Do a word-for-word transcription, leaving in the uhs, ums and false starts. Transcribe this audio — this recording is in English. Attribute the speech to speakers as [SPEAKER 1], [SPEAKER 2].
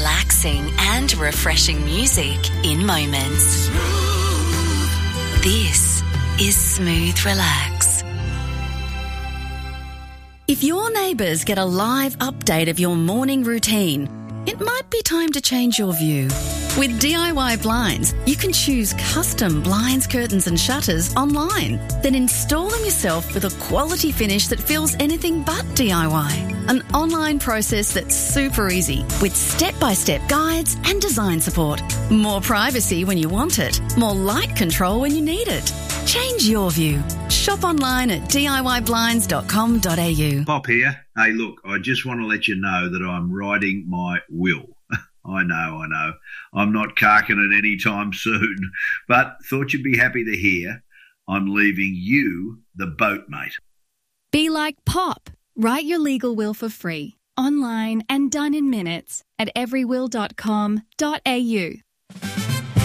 [SPEAKER 1] relaxing and refreshing music in moments. This is Smooth Relax. If your neighbours get a live update of your morning routine, it might be time to change your view. With D I Y Blinds, you can choose custom blinds, curtains and shutters online. Then install them yourself with a quality finish that feels anything but D I Y. An online process that's super easy with step-by-step guides and design support. More privacy when you want it. More light control when you need it. Change your view. Shop online at D I Y blinds dot com dot a u.
[SPEAKER 2] Pop here. Hey, look, I just want to let you know that I'm writing my will. I know, I know. I'm not carking it anytime soon, but thought you'd be happy to hear I'm leaving you the boat, mate.
[SPEAKER 3] Be like Pop. Write your legal will for free, online and done in minutes at every will dot com dot a u.